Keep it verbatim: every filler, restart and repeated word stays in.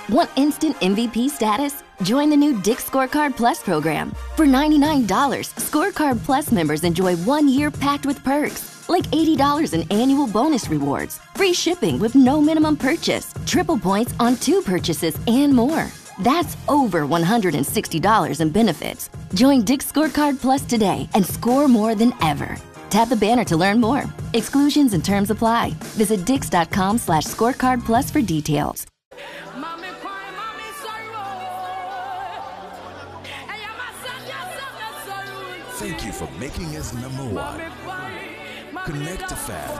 Want instant M V P status? Join the new Dick's Scorecard Plus program. For ninety-nine dollars, Scorecard Plus members enjoy one year packed with perks, like eighty dollars in annual bonus rewards, free shipping with no minimum purchase, triple points on two purchases, and more. That's over one hundred sixty dollars in benefits. Join Dick's Scorecard Plus today and score more than ever. Tap the banner to learn more. Exclusions and terms apply. Visit dix.com slash scorecard plus for details. Thank you for making us number one. Connect to Fab.